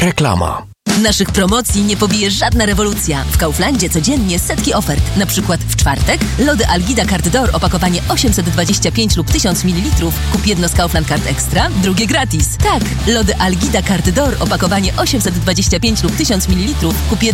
Reklama. Naszych promocji nie pobije żadna rewolucja. W Kauflandzie codziennie setki ofert. Na przykład w czwartek lody Algida Card D'Or opakowanie 825 lub 1000 ml. Kup jedno z Kaufland Card Extra, drugie gratis. Tak, lody Algida Card D'Or opakowanie 825 lub 1000 ml. Kup jedno